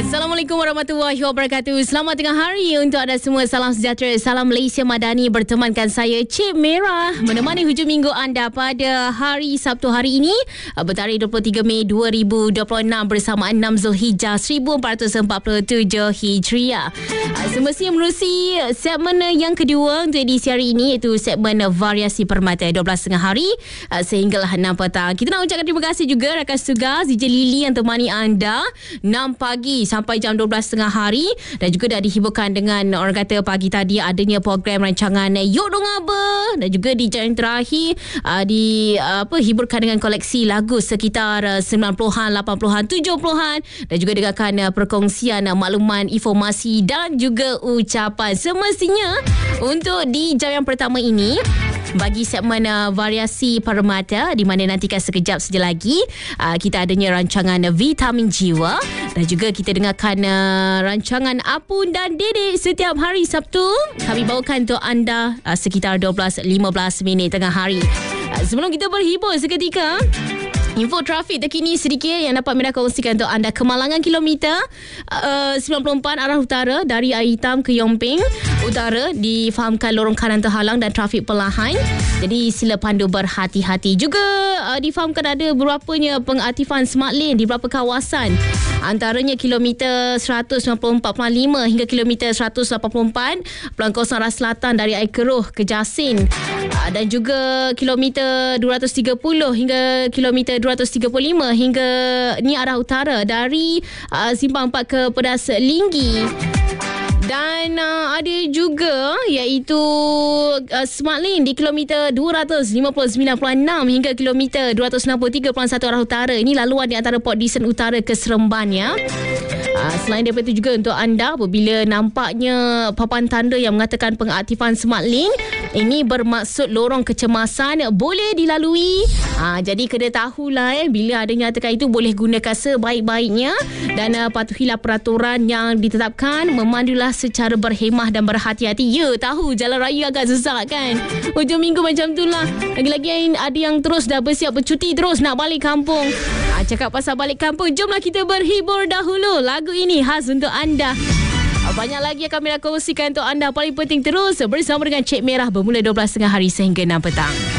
Assalamualaikum warahmatullahi wabarakatuh. Selamat tengah hari untuk anda semua. Salam sejahtera, salam Malaysia Madani. Bertemankan saya Cik Merah, menemani hujung minggu anda pada hari Sabtu hari ini, bertarikh 23 Mei 2026 bersamaan 6 Zulhijjah 1447 Hijriah. Semestinya menerusi segmen yang kedua untuk edisi hari ini, iaitu segmen Variasi Permata 12 tengah hari sehinggalah 6 petang. Kita nak ucapkan terima kasih juga rakan tugas DJ Lily yang temani anda 6 pagi sampai jam 12 tengah hari, dan juga dah dihiburkan dengan orang kata pagi tadi adanya program rancangan Yok Dong Aba, dan juga di jam terakhir hiburkan dengan koleksi lagu sekitar 90-an, 80-an, 70-an, dan juga dengarkan perkongsian makluman, informasi dan juga ucapan. Semestinya untuk di jam yang pertama ini bagi segmen Variasi Permata, di mana nantikan sekejap saja lagi kita adanya rancangan Vitamin Jiwa, dan juga kita dengarkan rancangan Apun dan Dedek setiap hari Sabtu. Kami bawakan untuk anda sekitar 12-15 minit tengah hari. Sebelum kita berhibur seketika, info trafik terkini sedikit yang dapat Merah kongsikan untuk anda. Kemalangan kilometer 94 arah utara dari Air Hitam ke Yomping Utara difahamkan lorong kanan terhalang dan trafik perlahan. Jadi sila pandu berhati-hati. Juga difahamkan ada beberapanya pengaktifan smart lane di beberapa kawasan. Antaranya kilometer 194.5 hingga kilometer 184 Pelangkosan Arah Selatan dari Air Keruh ke Jasin, dan juga kilometer 230 hingga kilometer 235 hingga ni arah utara dari Simpang 4 ke Pedas Linggi. Dan ada juga iaitu Smart Lane di kilometer 259.6 hingga kilometer 263.1 arah utara. Ini laluan di antara Port Dickson Utara ke Seremban ya. Selain daripada itu juga untuk anda, apabila nampaknya papan tanda yang mengatakan pengaktifan Smart Lane, ini bermaksud lorong kecemasan boleh dilalui. Jadi kena tahulah bila ada nyatakan itu, boleh gunakan sebaik-baiknya dan patuhilah peraturan yang ditetapkan. Memandulah secara berhemah dan berhati-hati. Ya, tahu jalan raya agak sesak kan, hujung minggu macam tu lah. Lagi-lagi ada yang terus dah bersiap bercuti, terus nak balik kampung. Cakap pasal balik kampung, jomlah kita berhibur dahulu. Lagu ini khas untuk anda. Banyak lagi yang kami nak kongsikan untuk anda. Paling penting terus bersama dengan Cik Merah bermula 12 tengah hari sehingga 6 petang.